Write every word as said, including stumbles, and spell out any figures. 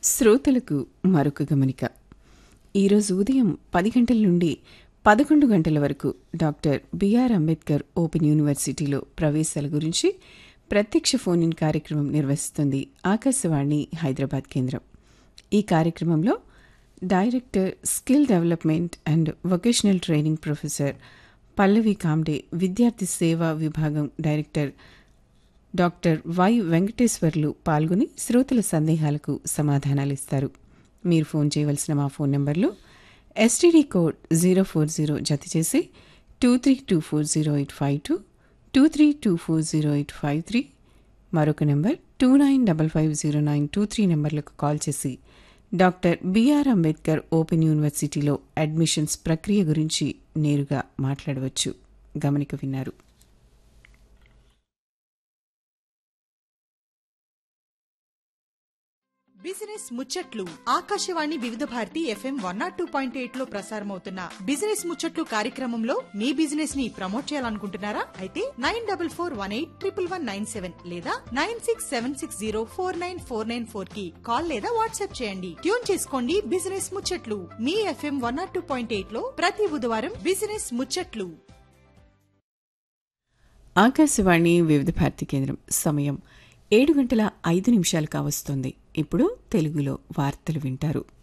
శ్రోతలకు మరొక గమనిక. ఈరోజు ఉదయం పది గంటల నుండి పదకొండు గంటల వరకు డాక్టర్ బిఆర్ అంబేద్కర్ ఓపెన్ యూనివర్సిటీలో ప్రవేశాల గురించి ప్రత్యక్ష ఫోన్ ఇన్ కార్యక్రమం నిర్వహిస్తుంది ఆకాశవాణి హైదరాబాద్ కేంద్రం. ఈ కార్యక్రమంలో director skill development and vocational training professor Pallavi Comte, విద్యార్థి సేవా విభాగం డైరెక్టర్ డాక్టర్ వై వెంకటేశ్వర్లు పాల్గొని శ్రోతల సందేహాలకు సమాధానాలిస్తారు. మీరు ఫోన్ చేయవలసిన మా ఫోన్ నంబర్లు STD code zero four zero జత చేసి two three two four zero eight five two two three two four zero eight five three మరొక number two nine double five zero nine two three నెంబర్లకు call చేసి doctor BR Ambedkar open యూనివర్సిటీలో admissions ప్రక్రియ గురించి నేరుగా మాట్లాడవచ్చు. గమనిక విన్నారు. బిజినెస్ ముచ్చట్లు ఆకాశవాణి వివిధ Bharati FM one not two point eight లో ప్రసారమవుతున్న బిజినెస్ ముచ్చట్లు కార్యక్రమంలో మీ బిజినెస్ ని ప్రమోట్ చేయాలనుకుంటున్నారా? అయితే nine double four one eight triple one nine seven లేదా nine six seven six zero four nine four nine four కి కాల్ లేదా వాట్సాప్ చేయండి. ట్యూన్ చేసుకోండి బిజినెస్ ముచ్చట్లు మీ FM one not two point eight లో ప్రతి బుధవారం బిజినెస్ ముచ్చట్లు. ఆకాశవాణి వివిధ భారతి కేంద్రం. సమయం ఏడు గంటల ఐదు నిమిషాలు కావస్తోంది. ఇప్పుడు తెలుగులో వార్తలు వింటారు.